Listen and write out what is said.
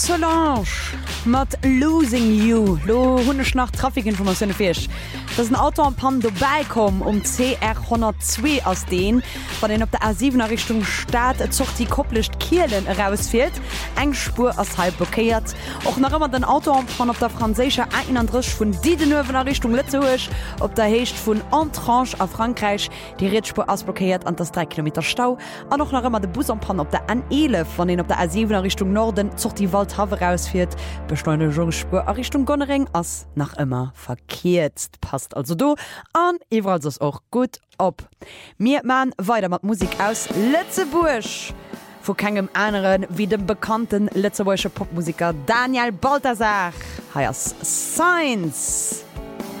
Solange mat Losing You lo hunnech nach Trafikinformationune firch. Dats ein Auto am Pan vorbeikom CR 102 aus den, wann den op der A7er Richtung Staat zocht die koppelcht Kielen herausfährt, eng Spur as halb blockiert. Och nach immer den Auto am Pan op der franzéscher 31 vun Didenöwener Richtung Lützeburg, op der Hecht vun Entranche a Frankreich, die Redspur ausblockiert an das 3 Kilometer Stau, an noch nach immer de Bus am Pan op der N11 von den op der A7er Richtung Norden zocht die Waldhawe rausfährt, Beschleunigungsspur a Richtung Gonnering ass nach immer verkehrt. Passt also do an iwwer ass auch gut op. Mir man weiter mat Musik aus Lützeburg. Wo kegem anderen wie dem bekannten Lützeburgsche Popmusiker Daniel Balthasar. Heiers Science.